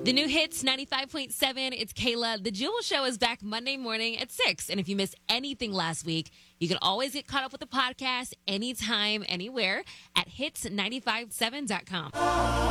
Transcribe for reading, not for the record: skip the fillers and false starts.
The new hits 95.7. It's Kayla. The Jewel Show is back Monday morning at 6. And if you missed anything last week, you can always get caught up with the podcast anytime, anywhere at hits957.com.